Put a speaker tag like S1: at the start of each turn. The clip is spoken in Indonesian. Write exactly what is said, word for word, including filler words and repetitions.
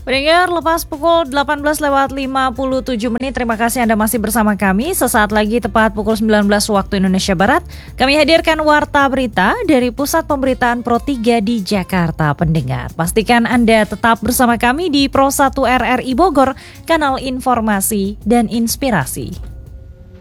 S1: Pendengar, lepas pukul delapan belas lewat lima puluh tujuh menit, terima kasih Anda masih bersama kami. Sesaat lagi tepat pukul sembilan belas waktu Indonesia Barat, kami hadirkan Warta Berita dari Pusat Pemberitaan Pro tiga di Jakarta. Pendengar, pastikan Anda tetap bersama kami di Pro satu R R I Bogor, kanal informasi dan inspirasi.